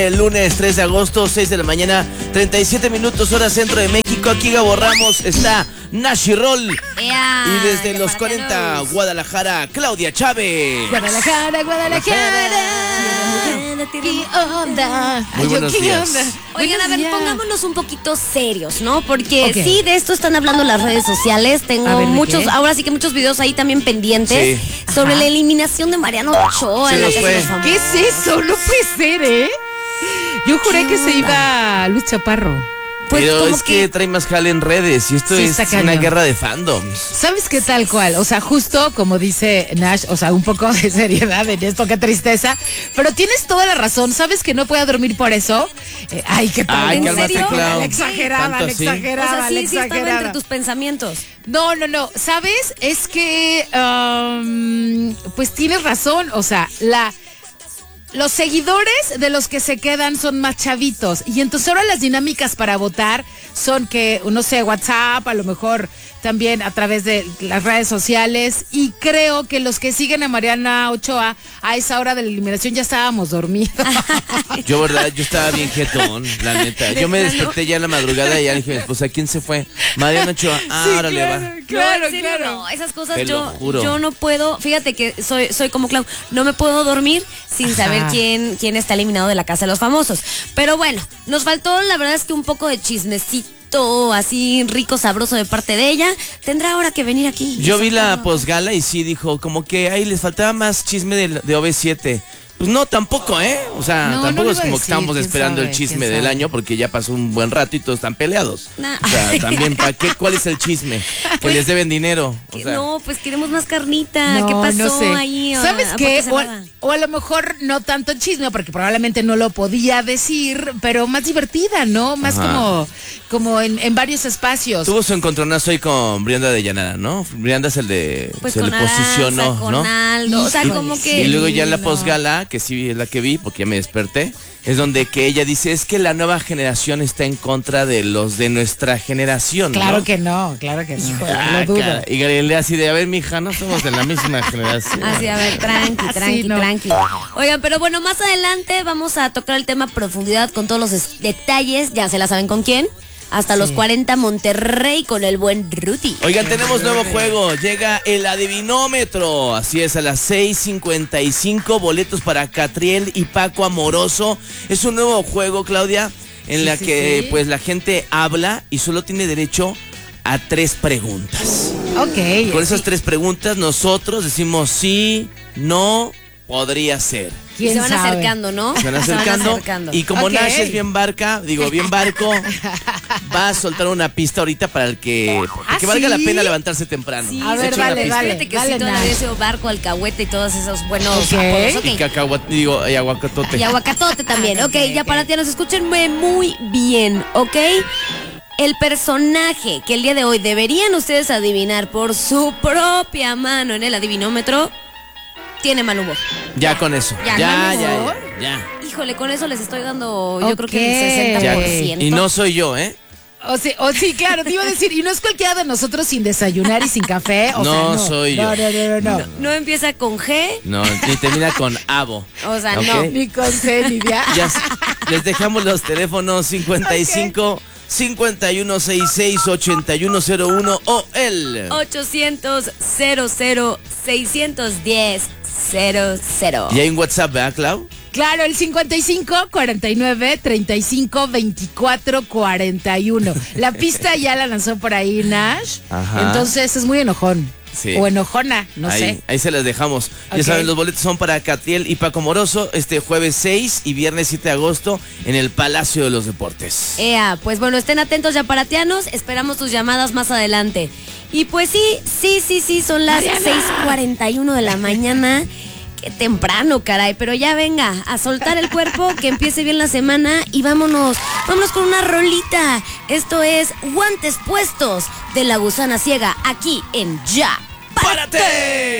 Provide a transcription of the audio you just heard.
El lunes 3 de agosto, 6 de la mañana, 37 minutos, hora centro de México. Aquí Gabo Ramos, está Nashi Roll. Y desde los 40, Guadalajara, Claudia Chávez. Guadalajara. ¿Qué onda? Muy buenos días. Oigan, a ver, pongámonos un poquito serios, ¿no? Porque sí, de esto están hablando las redes sociales. Tengo muchos, ahora sí que muchos videos ahí también pendientes sobre la eliminación de Mariano Ochoa. Se nos fue. ¿Qué es eso? No puede ser, ¿eh? Yo juré que se iba Luis Chaparro. Pues pero como es que trae más jale en redes y esto es una guerra de fandoms. ¿Sabes qué tal cual? O sea, justo como dice Nash, o sea, un poco de seriedad en esto, qué tristeza. Pero tienes toda la razón. ¿Sabes que no pueda dormir por eso? Ay, qué tal. Ay, ¿En serio? Le exageraban. O sea, sí estaba entre tus pensamientos. No. ¿Sabes? Es que, pues tienes razón. O sea, los seguidores de los que se quedan son más chavitos. Y entonces ahora las dinámicas para votar son que, no sé, WhatsApp, a lo mejor también a través de las redes sociales. Y creo que los que siguen a Mariana Ochoa a esa hora de la eliminación ya estábamos dormidos. Yo estaba bien jetón, la neta. Yo me desperté ya en la madrugada y ya dije, pues ¿a quién se fue? Mariana Ochoa. Órale, va. Claro. No, esas cosas yo no puedo. Fíjate que soy como Clau. No me puedo dormir sin saber quién está eliminado de la Casa de los Famosos. Pero bueno, nos faltó, la verdad es que un poco de chismecito así rico, sabroso de parte de ella. Tendrá ahora que venir aquí. Yo vi la posgala y sí dijo como que ahí les faltaba más chisme de OV7. Pues no, tampoco, ¿eh? O sea, tampoco es como que estábamos esperando el chisme del año porque ya pasó un buen rato y todos están peleados. O sea, también, ¿para qué? ¿Cuál es el chisme? Que les deben dinero. O sea. No, pues queremos más carnita. ¿Qué pasó ahí? ¿Sabes qué? O a lo mejor no tanto chisme, porque probablemente no lo podía decir, pero más divertida, ¿no? Más como en varios espacios. Tuvo su encontronazo ahí con Brianda de Llanara, ¿no? Brianda es el de... Pues se le posicionó, con ¿no? Aldo, o sea, como que... Y luego ya en la posgala, que sí es la que vi, porque ya me desperté, es donde que ella dice, es que la nueva generación está en contra de los de nuestra generación, Claro ¿no? que no. Lo dudo. Y Galilea así de, a ver, mija, no somos de la misma generación. Así, a ver, tranqui. Oigan, pero bueno, más adelante vamos a tocar el tema a profundidad con todos los detalles, ya se la saben con quién. Hasta los 40 Monterrey con el buen Ruti. Oigan, tenemos nuevo juego. Llega el adivinómetro. Así es, a las 6:55. Boletos para Catriel y Paco Amoroso. Es un nuevo juego, Claudia, en la que pues la gente habla y solo tiene derecho a 3 preguntas. Ok. Con esas 3 preguntas nosotros decimos sí, no, podría ser. Y se van acercando, ¿no? Se van acercando. Y como Nash es bien barco, va a soltar una pista ahorita para el que valga la pena levantarse temprano. Sí, a ver, dale. Fíjate que sí, todavía ese barco, alcahuete y todos esos buenos apodos. Y cacahuate, y aguacatote. Y aguacatote también. Ya para ti, nos escúchenme muy bien, ¿ok? El personaje que el día de hoy deberían ustedes adivinar por su propia mano en el adivinómetro tiene mal humor. Ya con eso. Ya. Híjole, con eso les estoy dando, yo creo que el 60%. Y no soy yo, ¿eh? O sí, claro, te iba a decir, y no es cualquiera de nosotros sin desayunar y sin café. No soy yo. No empieza con G. No, ni termina con abo. O sea, no. Ni con C, ni ya. Les dejamos los teléfonos 55 5166 8101 o el 800 00 610 00. Y hay un WhatsApp, ¿verdad, Clau? Claro, el 55 49 35 24 41. La pista ya la lanzó por ahí Nash. Entonces es muy enojón. Sí. O enojona, no sé. Ahí se las dejamos. Ya saben, los boletos son para Catriel y Paco Moroso este jueves 6 y viernes 7 de agosto en el Palacio de los Deportes. Pues bueno, estén atentos ya paratianos. Esperamos tus llamadas más adelante. Y pues sí, son las 6:41 de la mañana. Qué temprano, caray, pero ya venga a soltar el cuerpo, que empiece bien la semana y vámonos con una rolita. Esto es Guantes Puestos de La Gusana Ciega, aquí en Ya. ¡Párate!